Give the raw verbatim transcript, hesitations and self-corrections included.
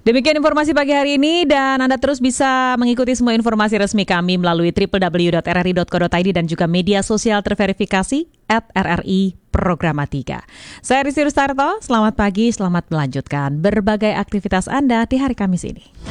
Demikian informasi pagi hari ini dan Anda terus bisa mengikuti semua informasi resmi kami melalui w w w dot r r i dot co dot i d dan juga media sosial terverifikasi at R R I Programa tiga. Saya Rizky Rustarto, selamat pagi, selamat melanjutkan berbagai aktivitas Anda di hari Kamis ini.